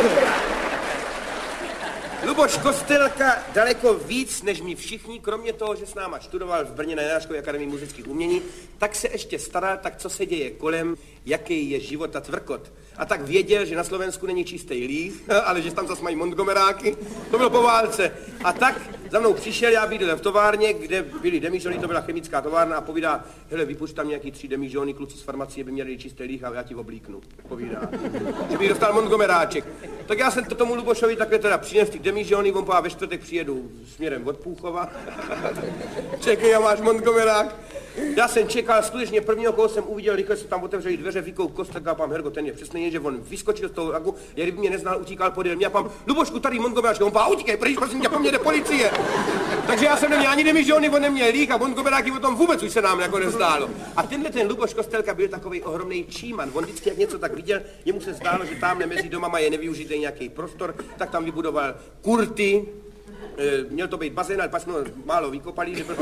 Luboš Kostelka daleko víc, než my všichni, kromě toho, že s náma študoval v Brně na Janáčkově akademii muzických umění, tak se ještě staral, tak co se děje kolem, jaký je život a tvrkot. A tak věděl, že na Slovensku není čistý líh, ale že tam zase mají Montgomeráky, to bylo po válce. A tak za mnou přišel, já bydlel v továrně, kde byly demižony, to byla chemická továrna, a povídá, hele, vypušť tam nějaký 3 demižony, kluci z farmacie by měli čistý líh a já ti oblíknu, povídá. Že bych dostal Montgomeráček. Tak já jsem to tomu Lubošovi takhle teda přinesl ty demižony, on ve čtvrtek přijedu směrem od Půchova. Čekej, já máš Montgomerák. Já jsem čekal, skutečně prvního, koho jsem uviděl, rychle se tam otevřeli dveře, vykouk Kostelka a pám Hergo, ten je přesně, že on vyskočil z toho vlaku, jak kdyby mě neznal, utíkal podél mě a pám, Lubošku, tady Montgomeráčka, on pá, utíkej, pryč, prosím tě, po mně jde policie. Takže já jsem neměl ani demižony, on neměl líh a Montgomeráky o tom vůbec už se nám jako nezdálo. A ten Luboš Kostelka byl takový ohromný číman, on vždycky, jak něco tak viděl, jemu se zdálo, že tamhle mezi domama je nevyužitý nějaký prostor, tak tam vybudoval kurty. Měl to být bazén, ale pak jsme málo vykopali, že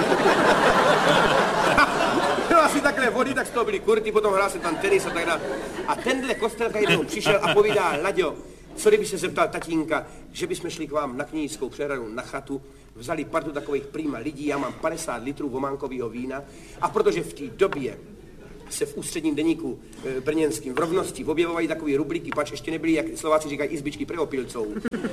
bylo asi takhle vody, tak z toho byly kurty, potom hrál se tam tenis a tak dále. A tenhle Kostelka jednou přišel a povídá, Laďo, co kdyby se zeptal tatínka, že bychom šli k vám na Knížskou přehradu na chatu, vzali partu takových prima lidí, já mám 50 litrů vománkového vína a protože v té době se v ústředním deníku brněnským v Rovnosti objevovají takový rublíky, pač ještě nebyly, jak Slováci říkají, izbičky preopilcou.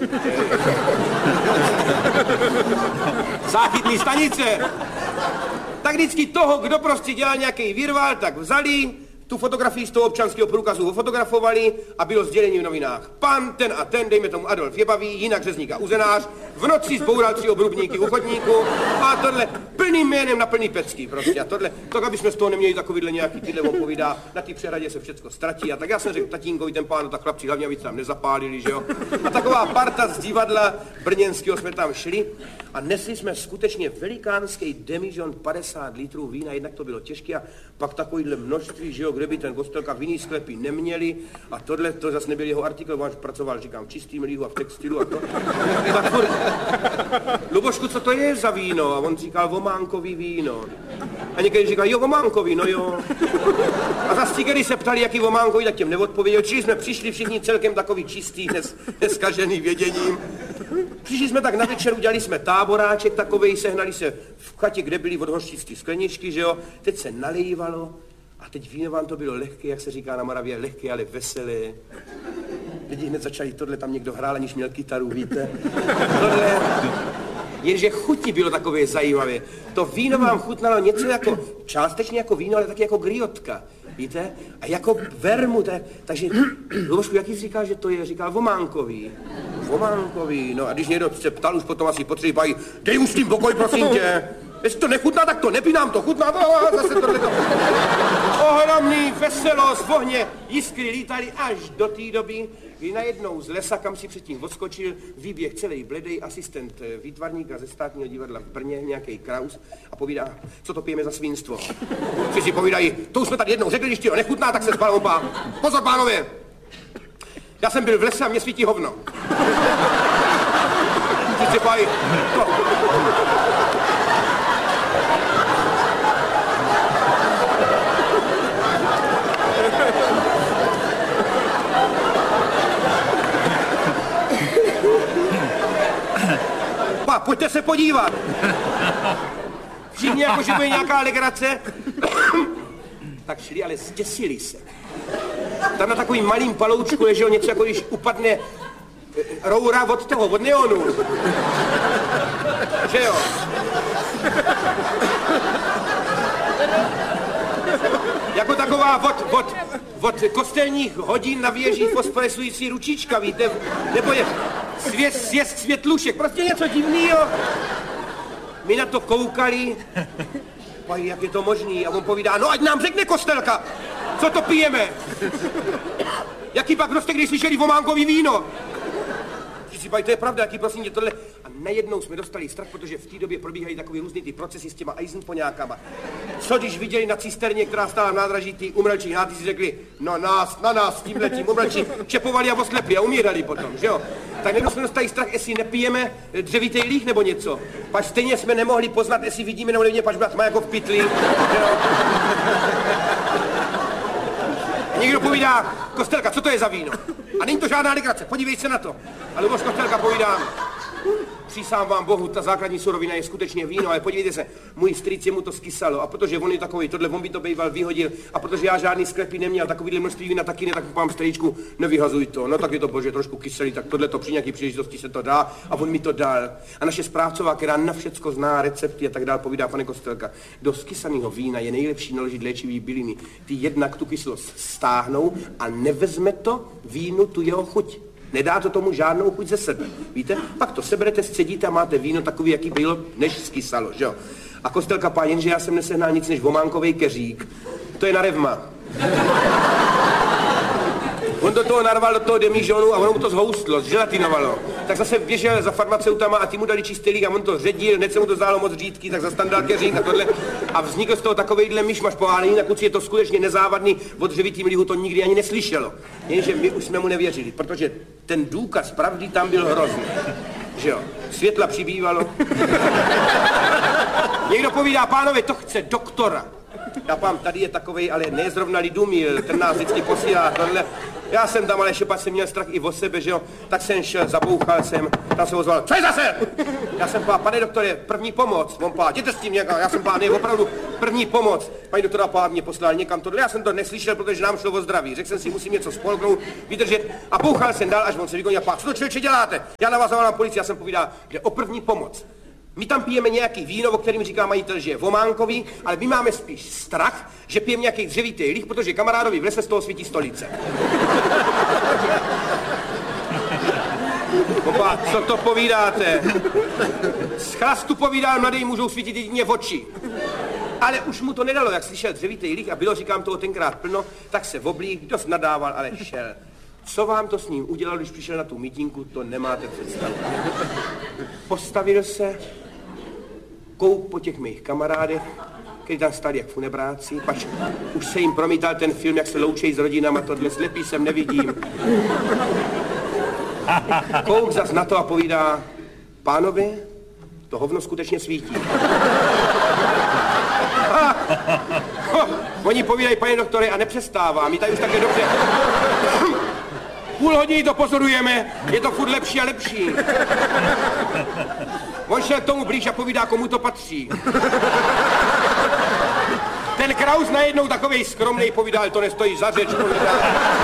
Záchytný stanice. Tak vždycky toho, kdo prostě dělal nějaký virvál, tak vzali, tu fotografii z toho občanského průkazu ofotografovali a bylo sdělení v novinách. Pan ten a ten, dejme tomu Adolf Jebavý, jinak řezník a uzenář, v noci zboural 3 obrubníky u chodníku a tohle plným jménem na plný pecky prostě. A tohle, tak aby jsme z toho neměli takovýhle nějaký tyhle, on povídá, na té přehradě se všecko ztratí. A tak já jsem řekl tatínkovi, ten pán, tak chlapci hlavně, aby se tam nezapálili, že jo. A taková parta z divadla brněnského jsme tam šli a nesli jsme skutečně velikánský demižon 50 litrů vína, jednak to bylo těžké a pak takovýhle množství, že jo, kde by ten Kostelka v jiný sklepy neměli a tohle, to zase nebyl jeho artikl, on pracoval, říkám, v čistým líhu a v textilu a to. Tak Lubošku, co to je za víno? A on říkal, vománkový víno. A někdy říkal, jo, vománkový, no jo. A zase když se ptali, jaký vománkový, tak těm neodpověděl. Čili jsme přišli všichni celkem takový čistý, neskažený věděním. Přišli jsme tak na večer, udělali jsme táboráček takovej, sehnali se v chatě, kde byli od hořčící skleničky, že jo. Teď se nalejvalo a teď víno vám to bylo lehké, jak se říká na Moravě, lehké, ale veselé. Lidi hned začali, tohle tam někdo hrál, aniž měl kytaru, víte. Tohle, jenže chuti bylo takové zajímavé. To víno vám chutnalo něco jako, částečně jako víno, ale taky jako griotka, víte? A jako vermut, takže, Lubošku, jaký jsi říkal, že to je? Říkal vománkový. Vománkový, no a když někdo se ptal, už potom asi potřebují, dej už s tím pokoj, prosím tě. Jestli to nechutná, tak to nepí, nám to chutná, zase tohleto. Ohromný veselost, v ohně, jiskry lítaly až do té doby, kdy najednou z lesa, kam si předtím odskočil, výběh celý bledej asistent výtvarníka ze Státního divadla v Brně, nějaký Kraus, a povídá, co to pijeme za svinstvo. Si povídají, to už jsme tady jednou řekli, když ti to nechutná, tak se spaloupá. Pozor, pánové, já jsem byl v lese a mě svítí hovno. Si povídají, to. Pojďte se podívat. Všichni jako, že bude nějaká legrace. Tak šli, ale zděsili se. Tam na takovým malým paloučku leželo něco, jako když upadne roura od neonu. Že jo? Jako taková od kostelních hodin na věží fosforescující ručička, víte? Nebo je sjezd světlušek, prostě něco divného. My na to koukali, pají, jak je to možný, a on povídá, no ať nám řekne Kostelka, co to pijeme. Jaký pak prostě, když slyšeli vománkový víno. Si pají, to je pravda, jaký prosím tě tohle. A najednou jsme dostali strach, protože v té době probíhají takový různý ty procesy s těma Eisenpoňákama. Co když viděli na cisterně, která stála v nádraží, ty umrlčí háty, si řekli, no na nás s tímhletím umrlčí, čepovali a oslepli a umírali potom, že jo? Tak najednou jsme dostali strach, jestli nepijeme dřevitej líh nebo něco. Pač stejně jsme nemohli poznat, jestli vidíme nebo nevidíme, pač byla tma jako v pytli, že jo? Někdo povídá, Kostelka, co to je za víno? A není to žádná legrace, podívej se na to. A Luboš Kostelka povídá, přísám vám Bohu, ta základní surovina je skutečně víno, ale podívejte se, můj strýc mu to skysalo a protože on je takový, tohle on by to bejval vyhodil a protože já žádný sklepy neměl, takovýhle množství vína taky ne, tak pán strýčku, nevyhazuj to, no tak je to bože trošku kyselý, tak tohle to při nějaký příležitosti se to dá a on mi to dal. A naše správcová, která na všecko zná recepty a tak dál, povídá, pane Kostelka, do skysaného vína je nejlepší naložit léčivý byliny. Ty jednak tu kyslost stáhnou a nevezme to vínu tu jeho chuť. Nedá to tomu žádnou chuť ze sebe. Víte? Pak to seberete, scedíte a máte víno takový, jaký bylo, než skysalo, že jo? A Kostelka pán, jenže já jsem nesehnal nic než vománkovej keřík. To je na revma. On do toho narval do toho demižonu a ono mu to zhoustlo, zželatinovalo. Tak zase běžel za farmaceutama a ty mu dali čistý lík a on to ředil, hned se mu to zdálo moc řídký, tak zase tam dal keřík a tohle. A vznikl z toho takovejhle myšmaš pohálený, na kuci je to skutečně nezávadný, od dřevitým lihu to nikdy ani neslyšelo. Jenže my už jsme mu nevěřili, protože ten důkaz pravdy tam byl hrozný. Že jo? Světla přibývalo. Někdo povídá, pánové, to chce doktora. Já pán, tady je takovej, ale ne zrovna Lidumil, ten nás vždycky posílá tohle. Já jsem tam, ale šepat jsem měl strach i o sebe, že jo, tak jsem šel, zabouchal jsem, tam se ozval, co je zase? Já jsem pán, pane doktore, první pomoc, on pán, jděte s tím někam, já jsem pán, ne, opravdu první pomoc. Paní doktora pán mě poslal někam tohle, já jsem to neslyšel, protože nám šlo o zdraví, řekl jsem si, musím něco spolknout, vydržet a bouchal jsem dál, až on se vykonil, pán, co to člověče děláte? Já na vás zavolám policii, já jsem povídal, jde o první pomoc. My tam pijeme nějaký víno, o kterým říká majitel, že je vománkový, ale my máme spíš strach, že pijeme nějaký dřevitý líh, protože kamarádovi v lese z toho svítí stolice. Opa, co to povídáte? Z chlastu povídá, mladý můžou svítit jedině v oči. Ale už mu to nedalo, jak slyšel dřevitý líh a bylo, říkám toho tenkrát plno, tak se oblík, dost nadával, ale šel. Co vám to s ním udělal, když přišel na tu mítinku, to nemáte představu. Postavil se, kouk po těch mých kamarádech, kteří tam stali jak funebráci, pač už se jim promítal ten film, jak se loučejí s rodinama, tohle slepý jsem nevidím. Kouk zas na to a povídá, pánovi, to hovno skutečně svítí. Oni povídají, pane doktore, a nepřestává, my tady už také dobře. Půl hodiny to pozorujeme, je to furt lepší a lepší. On šel k tomu blíž a povídá, komu to patří. Ten Kraus najednou takovej skromnej povídal, to nestojí za řeč, povídá.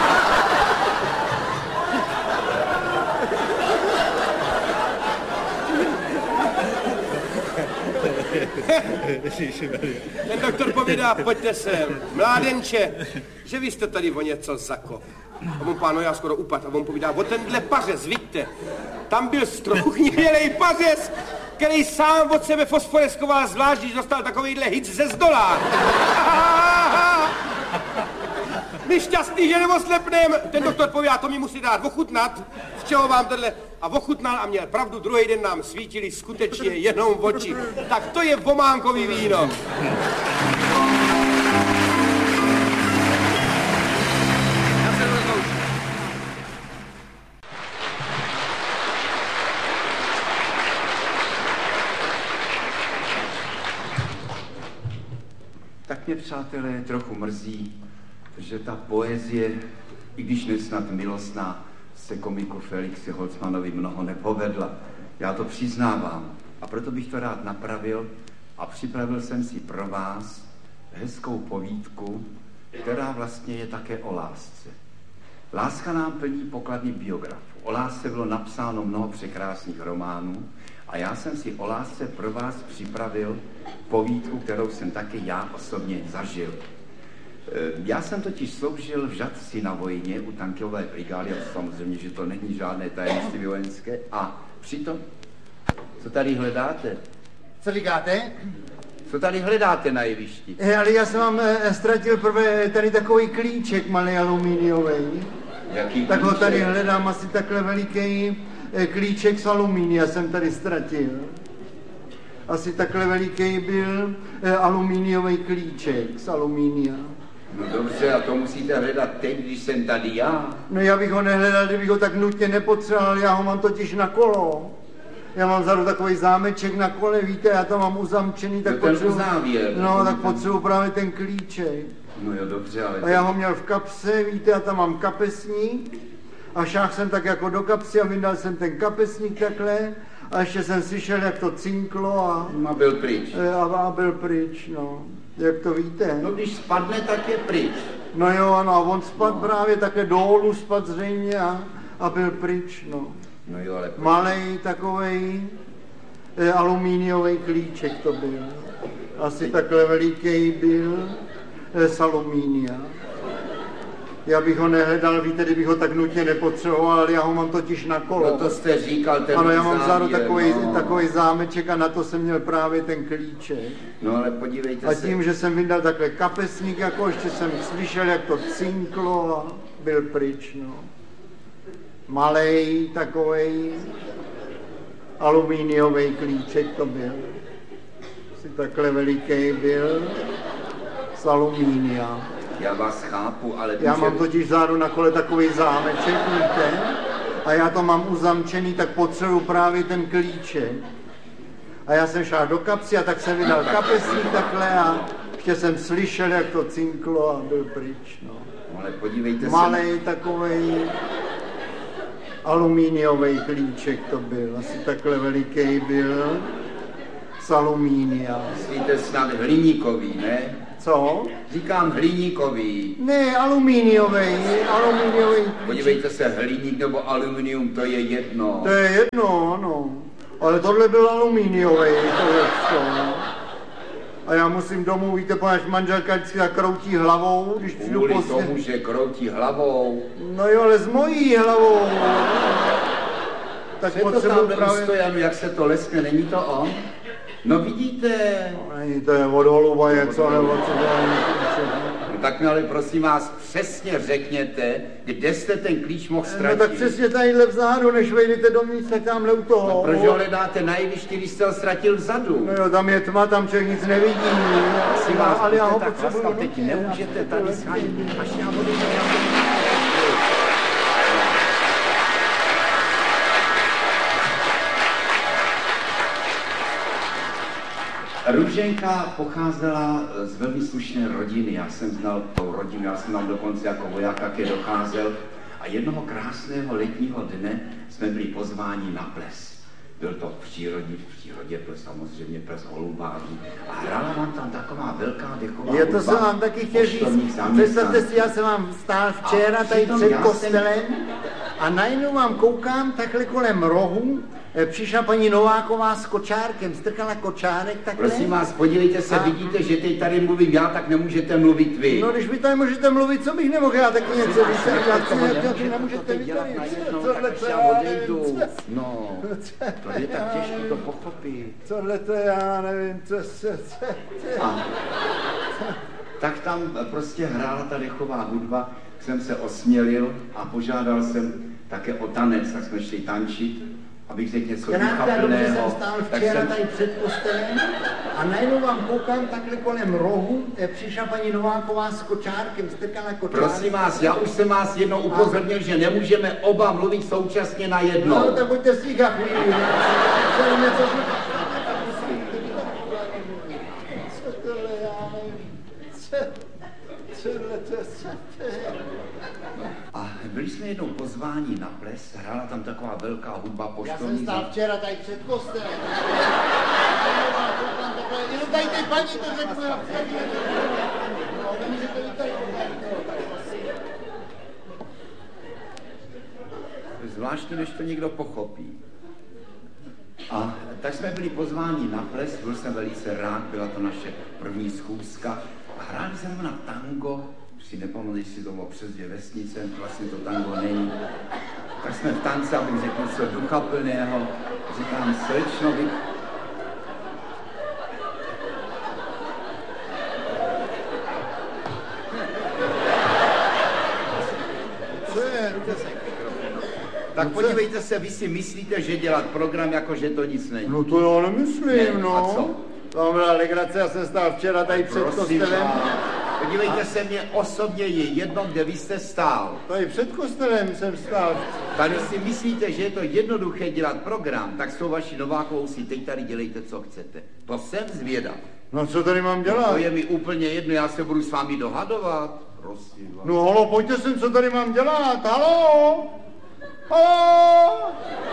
Ten doktor povídá, pojďte sem, mládenče, že vy jste tady o něco zakop. A on páno, já skoro upad. A on povídá, o tenhle pařez, vidíte, tam byl strochnělej pařez, který sám od sebe fosforeskoval, zvlášť, když dostal takovejhle hic ze zdola. My šťastný, že neoslepnem. Ten doktor povídá, to mi musí dát ochutnat, z čeho vám tohle. A ochutnal a měl pravdu, druhý den nám svítili skutečně jenom oči. Tak to je vománkový víno. Tak mě, přátelé, trochu mrzí, že ta poezie, i když nesnad milostná, se komiku Felixi Holzmanovi mnoho nepovedla. Já to přiznávám a proto bych to rád napravil a připravil jsem si pro vás hezkou povídku, která vlastně je také o lásce. Láska nám plní pokladny biografů. O lásce bylo napsáno mnoho překrásných románů a já jsem si o lásce pro vás připravil povídku, kterou jsem také já osobně zažil. Já jsem totiž sloužil v Žatci na vojně u tankové brigády, a samozřejmě, že to není žádné tajemství vojenské. A přitom, co tady hledáte? Co říkáte? Co tady hledáte na jevišti? Ale já jsem vám ztratil prvé tady takový klíček malý alumíniový. Jaký tak ho klíček? tady hledám, asi takhle veliký klíček z alumínia jsem tady ztratil. Asi takhle veliký byl alumíniový klíček z alumínia. No dobře, a to musíte hledat teď, když jsem tady já. No já bych ho nehledal, kdybych ho tak nutně nepotřeboval, já ho mám totiž na kolo. Já mám vzadu takový zámeček na kole, víte, já tam mám uzamčený, tak no potřebuji... No, tak potřebuji právě ten klíček. No jo, dobře, ale... A já ho měl v kapse, víte, já tam mám kapesník a šáhl jsem tak jako do kapsy a vyndal jsem ten kapesník takhle a ještě jsem slyšel, jak to cinklo a byl pryč. A byl pryč, no. Jak to víte? No když spadne, tak je pryč. No jo, ano, a on spadl právě takhle dolů, spadl zřejmě a byl pryč, no. No jo, ale... Malej takovej alumíniový klíček to byl. Asi takhle veliký byl z alumínia. Já bych ho nehledal, víte, kdybych ho tak nutně nepotřeboval, ale já ho mám totiž na kolo. No to jste říkal, ten ano, já mám vzadu no. takový zámeček a na to jsem měl právě ten klíček. No ale podívejte a se. A tím, že jsem vyndal takhle kapesník, jako ještě jsem slyšel, jak to cinklo a byl pryč, no. Malej takovej alumíniový klíček to byl. Asi takhle veliký byl z alumínia. Já vás chápu, ale... Já mám totiž vzadu na kole takový zámeček, víte? A já to mám uzamčený, tak potřebuji právě ten klíček. A já jsem šel do kapsy a tak jsem vydal kapesník takhle a ještě jsem slyšel, jak to cinklo a byl pryč, no. Ale podívejte se... Malej takovej alumíniový klíček to byl, asi takhle veliký byl, z alumínia. Myslíte snad hliníkový, ne? Co? Říkám hliníkový. Ne, alumíniový klíček. Podívejte se, hliník nebo aluminium, to je jedno. To je jedno, ano. Ale tohle byl alumíniový, tohle. A já musím domů, víte, poněž manželka vždycky tak kroutí hlavou, když přijdu Kvůli pozdě. tomu, že kroutí hlavou. No jo, ale s mojí hlavou. Tak potřebuji právě... Stojanu, jak se to leskne, není to on? No vidíte. Není, to je od holuba něco, nebo co to je. No tak mi ale prosím vás přesně řekněte, kde jste ten klíč mohl ztratit. No tak přesně tadyhle vzadu, než vejdete dovnitř, tak tamhle u toho. No proč ho hledáte na jevišti, když jste ho ztratil vzadu? No jo, tam je tma, tam člověk nic nevidí. Prosím vás, ale já ho tak potřebuji. vlastně teď nemůžete tady schánit, až já budu... Růženka pocházela z velmi slušné rodiny, já jsem znal tou rodinu, já jsem tam dokonce jako voják také docházel a jednoho krásného letního dne jsme byli pozváni na ples. Byl to v přírodě byl samozřejmě ples holubářů a hrála nám tam taková velká dechová hudba. Je to, jsem vám taky chtěl říct, představte si, já jsem vám stál včera tady před kostelem a najednou vám koukám takhle kolem rohu, přišla paní Nováková s kočárkem, strkala kočárek takhle. Prosím vás, podívejte se, vidíte, že teď tady mluvím já, tak nemůžete mluvit vy. No, když vy tady můžete mluvit, co bych nemohl, já taky něco vysvětlit, nemůžete vydělat vydělat. najednou, tak já odejdu. No, to je tak těžké to pochopit. Tohle to já nevím, co se... Tak tam prostě hrála ta dechová hudba, jsem se osmělil a požádal jsem také o tanec, tak jsme šli tančit. Abych řekl něco duchaplného. Jsem stál včera tady před kostelem a najednou vám koukám takhle kolem rohu, přišla paní Nováková s kočárkem, strkala kočárek. Prosím vás, já už jsem vás jednou upozornil, že nemůžeme oba mluvit současně na jedno. No, tak buďte sticha chvíli. Co tohle, já nevím. A byli jsme jednou pozváni na ples, hrála tam taková velká hudba poštovní. Já jsem stál včera tady před kostelem. Jenom tady tej paní to řeknu. Zvláštně, než to někdo pochopí. A tak jsme byli pozváni na ples, byl jsem velice rád, byla to naše první schůzka. A hráli jsme na tango, si nepamatuji, si to bylo přes 2 vesnice, vlastně to tango není. Tak jsme v tanci, abych řekl něco duchaplného, říkám, slečno, vy... Tak podívejte se, vy si myslíte, že dělat program, jako že to nic není. No to já nemyslím, ne, no. A co? To byla legrace, já jsem stál včera tady před kostelem. Podívejte se, mě osobně je jedno, kde vy jste stál. Tady před kostelem jsem stál. Tady si myslíte, že je to jednoduché dělat program, tak s tou vaší Novákovou si teď tady dělejte, co chcete. To jsem zvědav. No co tady mám dělat? To je mi úplně jedno, já se budu s vámi dohadovat. Prosím vás. No halo, pojďte sem, co tady mám dělat, halo? Halo?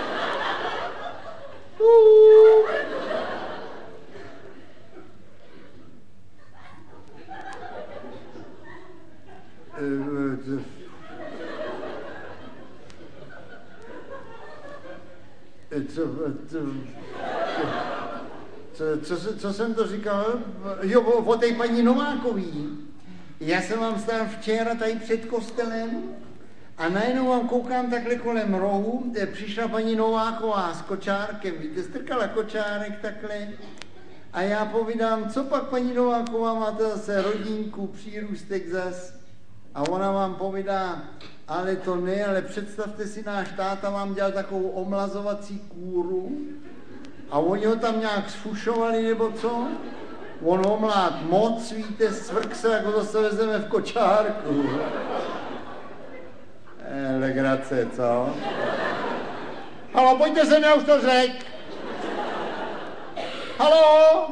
Co jsem to říkal? Jo, o té paní Novákový. Já jsem vám stál včera tady před kostelem a najednou vám koukám takhle kolem rohu, přišla paní Nováková s kočárkem, víte, strkala kočárek takhle a já povídám, co pak paní Nováková, máte zase rodinku, přírůstek zas a ona vám povídá, ale to ne, ale představte si, náš táta vám dělal takovou omlazovací kůru a oni ho tam nějak sfušovali nebo co? On omlát moc, víte, svrk se, jako to se vezeme v kočárku. Legrace, co? Halo, pojďte sem, já už to řek. Halo?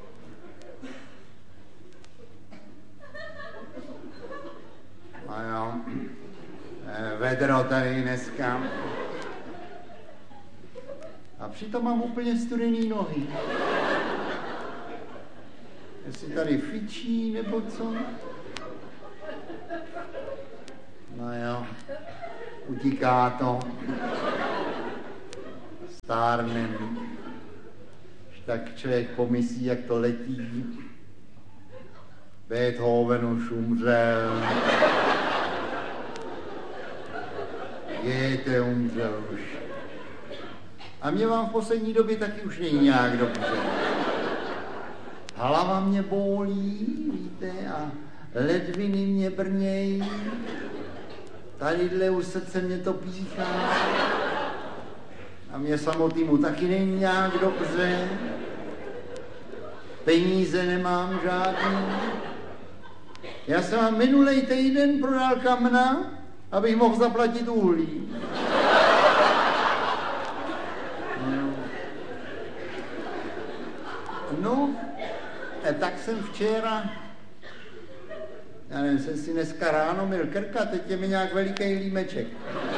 A jo, vedro tady dneska. A přitom mám úplně studený nohy. Jestli tady fičí, nebo co? No jo, utíká to. Stárnem. Tak člověk pomyslí, jak to letí. Beethoven už umřel. Goethe umřel už. A mě vám v poslední době taky už není nějak dobře. Hlava mě bolí, víte, a ledviny mě brnějí. Tadyhle u srdce mě to píchá. A mě samotnému taky není nějak dobře. Peníze nemám žádný. Já jsem vám minulej týden prodal kamna, abych mohl zaplatit uhlí. No, tak jsem včera, já nevím, jsem si dneska ráno měl krka, teď je mi nějak veliký límeček.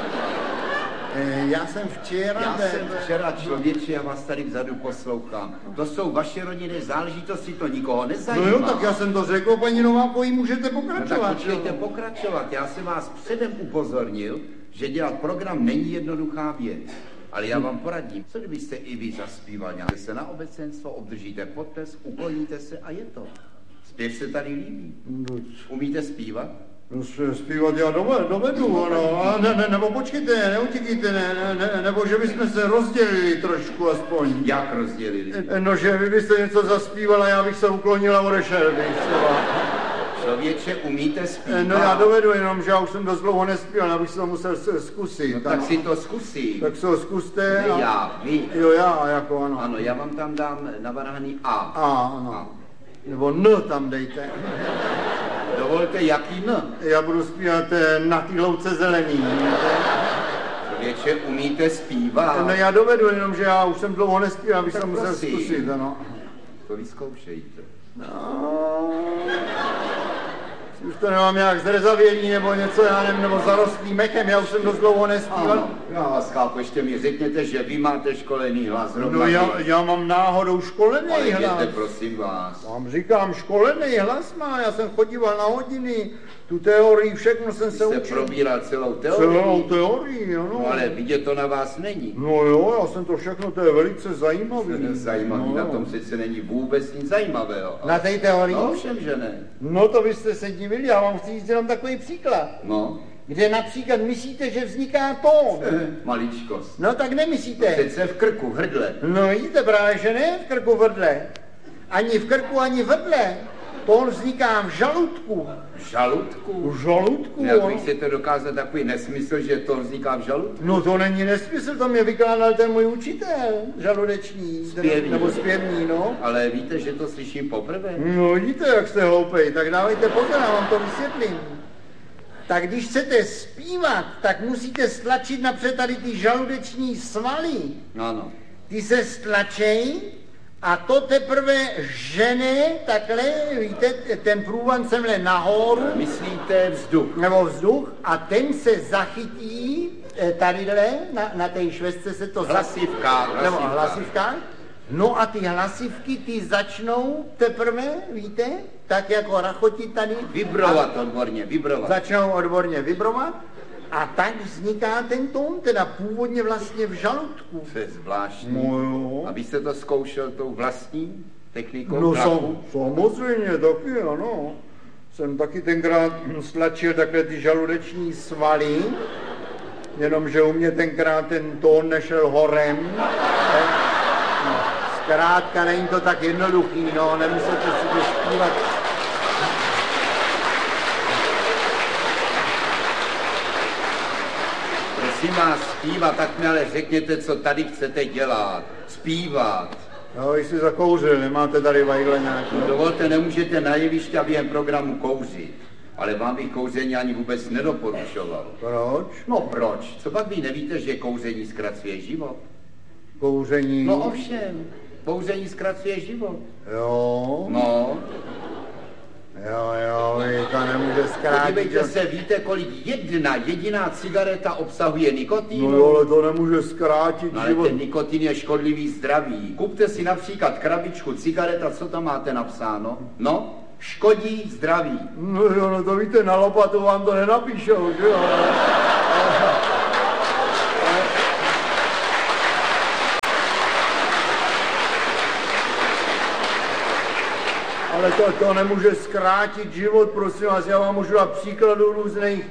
Já jsem včera člověče, já vás tady vzadu poslouchám. To jsou vaše rodinné záležitosti, to nikoho nezajímá. No jo, tak já jsem to řekl, paní Novákový, můžete pokračovat. No tak počkejte pokračovat, já jsem vás předem upozornil, že dělat program není jednoduchá věc. Ale já vám poradím, co kdybyste i vy zaspíval nějak se na obecenstvo, obdržíte potlesk, ukloníte se a je to. Zpěv se tady líbí. Umíte zpívat? No, zpívat já dovedu, ano. Nebo počkejte, neutíkejte, nebo že bychom se rozdělili trošku aspoň. Jak rozdělili? No, že vy byste něco zaspíval a já bych se uklonil a odešel bych třeba. Člověče, umíte zpívat? No já dovedu, jenom že já už jsem dost dlouho nespíval, abych se to musel zkusit. No tak si to zkusí. Tak se ho zkuste. Ne, já, vy. Jo, já, jako ano. Ano, já vám tam dám navrhaný A. Ano. A. Nebo N tam dejte. Dovolte, jaký N? Já budu zpívat Na té louce zelený. Člověče, umíte zpívat? No já dovedu, jenom že já už jsem dlouho nespíval, abych se musel zkusit, ano. To vyzkoušejte. No, už to nemám nějak zrezavělý nebo něco, já nevím, nebo zarostlý mechem, já už jsem dost dlouho nespíval. Ano, já vás chápu, ještě mi řekněte, že vy máte školený hlas. No já mám náhodou školený hlas. Ale prosím vás. Vám říkám, školený hlas má, já jsem chodíval na hodiny, tu teorii, všechno jsem se učil. Jste probíral celou teorii? Celou teorii, ano. No ale vidět to na vás není. No jo, já jsem to všechno, to je velice zajímavý. Zajímavý, no, na tom sice není vůbec nic zajímavého. Na té teorii? No všem, že ne. No to byste se divili, já vám chci říct jenom takový příklad. No. Kde například myslíte, že vzniká tón. Maličkost. No tak nemyslíte. No, přece v krku, v hrdle. No vidíte právě, že ne v krku, v hrdle. Ani v krku, ani v hrdle. Tón vzniká v žaludku. V žaludku? V žaludku, Jak vy chcete dokázat takový nesmysl, že to vzniká v žaludku? No to není nesmysl, to mě vykládal ten můj učitel, žaludeční. Zpěvní. Nebo zpěvní, no. Ale víte, že to slyším poprvé? No vidíte, jak jste hloupej, tak dávejte pozor, já vám to vysvětlím. Tak když chcete zpívat, tak musíte stlačit napřed tady ty žaludeční svaly. Ano. Ty se stlačej A to teprve žene takhle, víte, ten průvan semhle nahoru. Myslíte vzduch? Nebo vzduch a ten se zachytí tadyhle, na té švestce se to Hlasivka. Nebo hlasivka. No a ty hlasivky, ty začnou teprve, víte, tak jako rachotit tady. Vibrovat odborně, vibrovat. Začnou odborně vibrovat a tak vzniká ten tón, teda původně vlastně v žaludku. To je zvláštní. No jo. Abyste to zkoušel tou vlastní technikou? No samozřejmě taky, ano. Jsem taky tenkrát stlačil takhle ty žaludeční svaly, jenomže u mě tenkrát ten tón nešel horem. Zkrátka není to tak jednoduchý, no, nemusíte si to zpívat. Prosím vás, zpívat, tak mi ale řekněte, co tady chcete dělat. Zpívat. No, vy jsi zakouřil, nemáte tady vajgle nějaký. No, dovolte, nemůžete na jevišti a během programu kouřit. Ale vám bych kouření ani vůbec nedoporučoval. Proč? No proč? Co pak vy nevíte, že kouření zkracuje život? Kouření? No ovšem, kouření zkracuje život. Jo. No. Jo, vy to nemůže zkrátit. Podívejte se, víte, kolik jedna jediná cigareta obsahuje nikotin? No jo, ale to nemůže zkrátit no, ale život. ten nikotin je škodlivý zdraví. Kupte si například krabičku cigaret a co tam máte napsáno? No, škodí zdraví. No jo, no to víte, na lopatu vám to nenapíšou, že jo? Ale to nemůže zkrátit život, prosím vás, já vám můžu dát příkladu různých.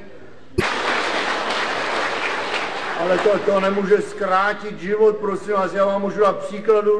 Ale to nemůže zkrátit život, prosím vás, já vám můžu dát příkladu